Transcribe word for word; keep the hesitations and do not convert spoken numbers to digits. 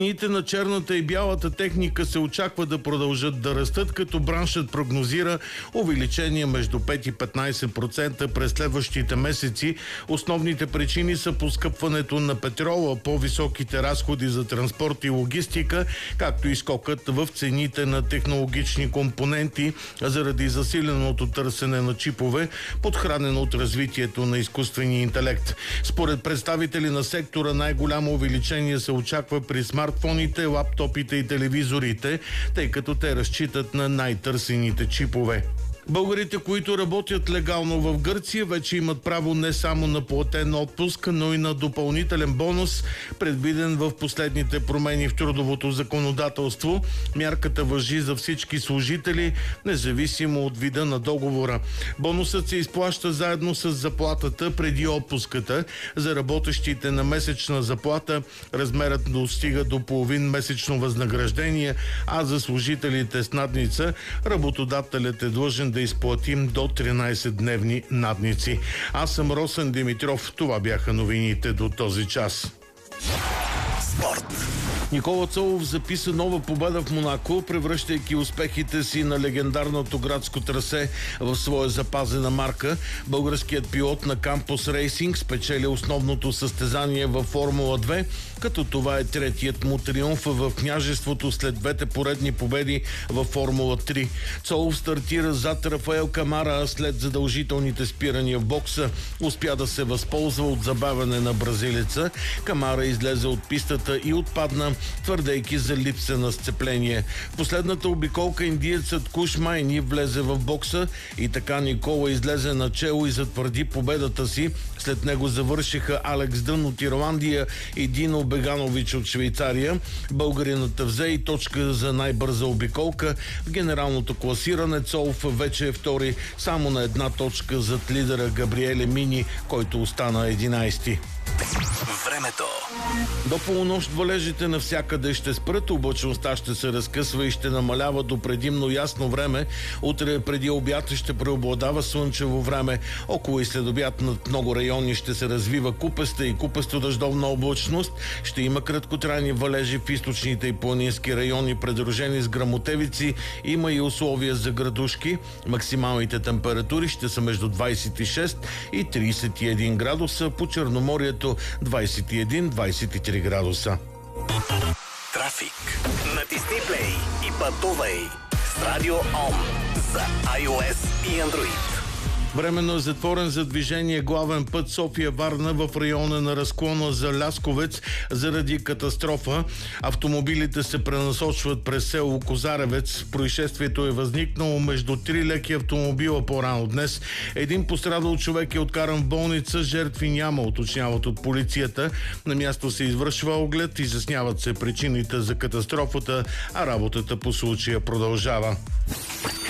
Цените на черната и бялата техника се очаква да продължат да растат, като браншът прогнозира увеличение между пет и петнайсет процента през следващите месеци. Основните причини са поскъпването на петрола, по-високите разходи за транспорт и логистика, както и скокът в цените на технологични компоненти заради засиленото търсене на чипове, подхранено от развитието на изкуствения интелект. Според представители на сектора най-голямо увеличение се очаква при смарт смартфоните, лаптопите и телевизорите, тъй като те разчитат на най-търсените чипове. Българите, които работят легално в Гърция, вече имат право не само на платен отпуск, но и на допълнителен бонус, предвиден в последните промени в трудовото законодателство. Мярката важи за всички служители, независимо от вида на договора. Бонусът се изплаща заедно с заплатата преди отпуската. За работещите на месечна заплата размерът достига до половин месечно възнаграждение, а за служителите с надница работодателят е длъжен да изплатим до тринайсетдневни надници. Аз съм Росен Димитров. Това бяха новините до този час. Спорт. Никола Цолов записа нова победа в Монако, превръщайки успехите си на легендарното градско трасе в своя запазена марка. Българският пилот на Кампус Рейсинг спечели основното състезание във Формула две, като това е третият му триумф в княжеството след двете поредни победи във Формула три. Цолов стартира зад Рафаел Камара, след задължителните спирания в бокса успя да се възползва от забавяне на бразилеца. Камара излезе от пистата и отпадна, твърдейки за липса на сцепление. В последната обиколка индиецът Куш Майни влезе в бокса и така Никола излезе начело и затвърди победата си. След него завършиха Алекс Дън от Ирландия и Дино Беганович от Швейцария. Българинът взе и точка за най-бърза обиколка. В генералното класиране Цолов вече е втори, само на една точка зад лидера Габриеле Мини, който остана единайсети. Времето. До полунощ валежите навсякъде ще спрат, облачността ще се разкъсва и ще намалява до предимно ясно време. Утре преди обяд ще преобладава слънчево време. Около и след обяд над много райони ще се развива купеста и купесто-дъждовна облачност. Ще има краткотрайни валежи в източните и планински райони, придружени с гръмотевици. Има и условия за градушки. Максималните температури ще са между двайсет и шест и трийсет и един градуса. По Черноморието двайсет и един до двайсет и три градуса. Трафик. Натисни плей и пътувай с Радио Ом за iOS и Android. Временно е затворен за движение главен път София-Варна в района на разклона за Лясковец заради катастрофа. Автомобилите се пренасочват през село Козаревец. Происшествието е възникнало между три леки автомобила по-рано днес. Един пострадал човек е откаран в болница, жертви няма, уточняват от полицията. На място се извършва оглед, изясняват се причините за катастрофата, а работата по случая продължава.